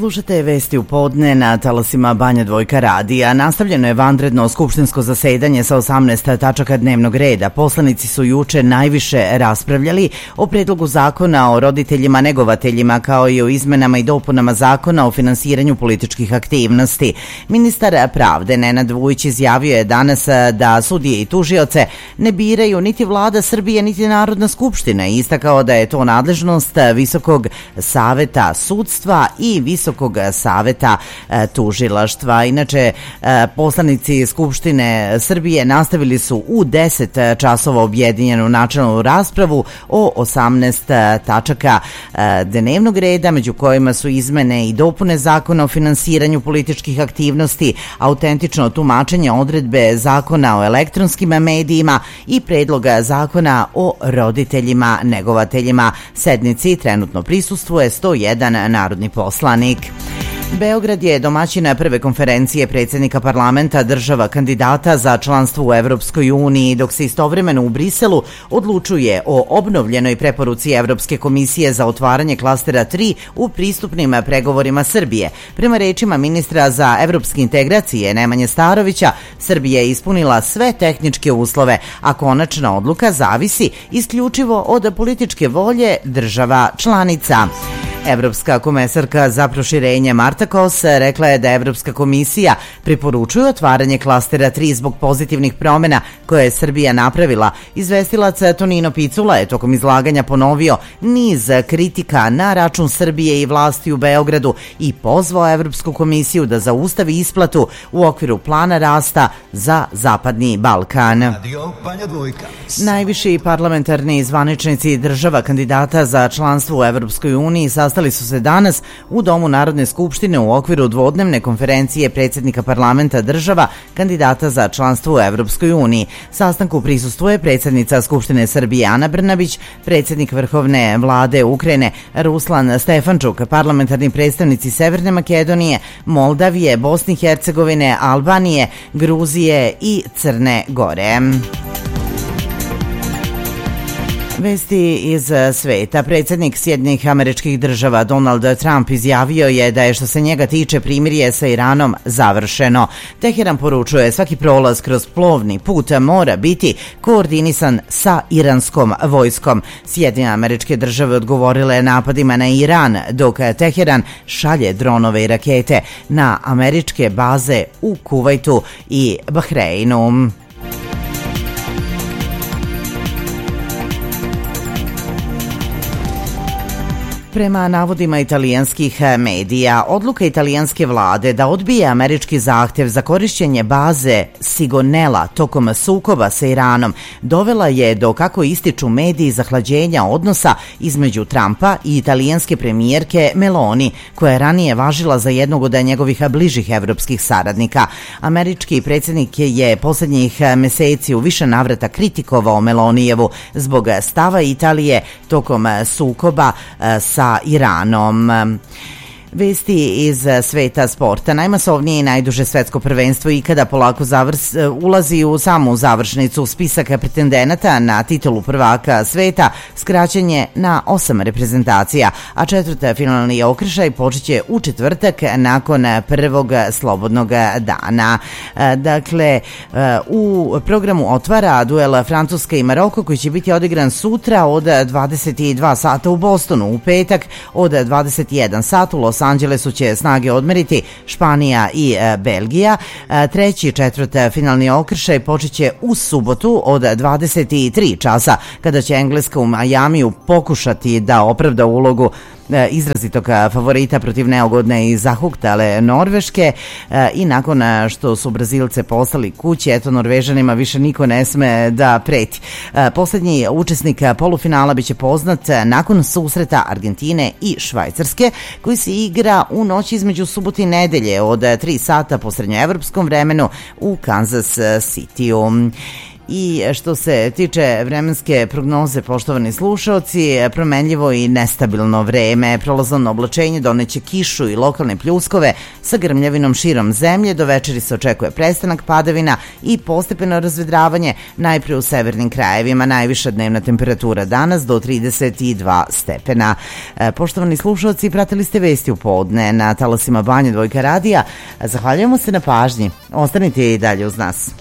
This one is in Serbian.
Slušate vesti u podne na talasima Banja Dvojka radija. Nastavljeno je vanredno skupštinsko zasedanje sa 18 tačaka dnevnog reda. Poslanici su juče najviše raspravljali o predlogu zakona o roditeljima negovateljima kao i o izmenama i dopunama zakona o finansiranju političkih aktivnosti. Ministar pravde Nenad Vujić izjavio je danas da sudije i tužioce ne biraju niti vlada Srbije niti Narodna skupština i istakao da je to nadležnost Visokog saveta sudstva i Visokog saveta tužilaštva. Inače, poslanici Skupštine Srbije nastavili su u 10 časova objedinjenu načelnu raspravu o 18 tačaka dnevnog reda, među kojima su izmene i dopune zakona o finansiranju političkih aktivnosti, autentično tumačenje odredbe zakona o elektronskim medijima i predloga zakona o roditeljima negovateljima. Sednici trenutno prisustvuje 101 narodni poslanik. Beograd je domaćin prve konferencije predsjednika parlamenta država kandidata za članstvo u Evropskoj uniji, dok se istovremeno u Briselu odlučuje o obnovljenoj preporuci Evropske komisije za otvaranje klastera 3 u pristupnim pregovorima Srbije. Prema rečima ministra za evropske integracije Nemanje Starovića, Srbija je ispunila sve tehničke uslove, a konačna odluka zavisi isključivo od političke volje država članica. Evropska komesarka za proširenje Marta Kos rekla je da Evropska komisija preporučuje otvaranje klastera 3 zbog pozitivnih promjena koje je Srbija napravila. Izvestilac Tonino Picula je tokom izlaganja ponovio niz kritika na račun Srbije i vlasti u Beogradu i pozvao Evropsku komisiju da zaustavi isplatu u okviru plana rasta za Zapadni Balkan. Najviši parlamentarni zvaničnici država kandidata za članstvo u Evropskoj uniji sastali su se danas u Domu Narodne skupštine u okviru dvodnevne konferencije predsjednika parlamenta država kandidata za članstvo u Evropskoj uniji. Sastanku prisustvuje predsjednica Skupštine Srbije Ana Brnabić, predsjednik Vrhovne vlade Ukrajine Ruslan Stefančuk, parlamentarni predstavnici Severne Makedonije, Moldavije, Bosne i Hercegovine, Albanije, Gruzije i Crne Gore. Vesti iz sveta. Predsjednik Sjedinjenih Američkih Država Donald Trump izjavio je da je što se njega tiče primirje sa Iranom završeno. Teheran poručuje svaki prolaz kroz plovni put mora biti koordinisan sa iranskom vojskom. Sjedinjene Američke Države odgovorile napadima na Iran, dok Teheran šalje dronove i rakete na američke baze u Kuvajtu i Bahreinu. Prema navodima italijanskih medija, odluka italijanske vlade da odbije američki zahtjev za korišćenje baze Sigonella tokom sukoba sa Iranom dovela je do, kako ističu mediji, zahlađenja odnosa između Trumpa i italijanske premijerke Meloni, koja je ranije važila za jednog od njegovih bližih evropskih saradnika. Američki predsjednik je posljednjih meseci u više navrata kritikovao Melonijevu zbog stava Italije tokom sukoba sa Iranom. Vesti iz sveta sporta. Najmasovnije i najduže svetsko prvenstvo ikada polako ulazi u samu završnicu. Spisak pretendenata na titulu prvaka sveta skraćen je na 8 reprezentacija, a četvrtfinalni okršaj počeće u četvrtak nakon prvog slobodnog dana. Dakle, u programu otvara duel Francuska i Maroko koji će biti odigran sutra od 22 sata u Bostonu, u petak od 21 sata u Los Angelesu će snage odmeriti Španija i Belgija. Treći i četvrtfinalni okršaj počeće u subotu od 23 časa, kada će Engleska u Majamiju pokušati da opravda ulogu izrazitog favorita protiv neugodne i zahuktale Norveške i nakon što su Brazilce poslali kući, eto, Norvežanima više niko ne sme da preti. Posljednji učesnik polufinala biće poznat nakon susreta Argentine i Švajcarske, koji se igra u noći između subote i nedelje od 3 sata po srednjoevropskom vremenu u Kansas Cityu. I što se tiče vremenske prognoze, poštovani slušaoci, promenljivo i nestabilno vreme, prolazno oblačenje doneće kišu i lokalne pljuskove sa grmljavinom širom zemlje. Do večeri se očekuje prestanak padavina i postepeno razvedravanje, najpre u severnim krajevima. Najviša dnevna temperatura danas do 32 stepena. Poštovani slušaoci, pratili ste vesti u podne na talasima Banja Dvojka radija. Zahvaljujemo se na pažnji. Ostanite i dalje uz nas.